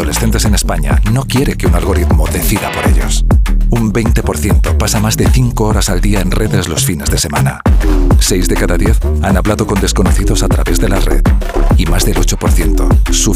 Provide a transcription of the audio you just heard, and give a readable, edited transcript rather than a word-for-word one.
adolescentes en España no quiere que un algoritmo decida por ellos. Un 20% pasa más de 5 horas al día en redes los fines de semana. 6 de cada 10 han hablado con desconocidos a través de la red. Y más del 8% sufre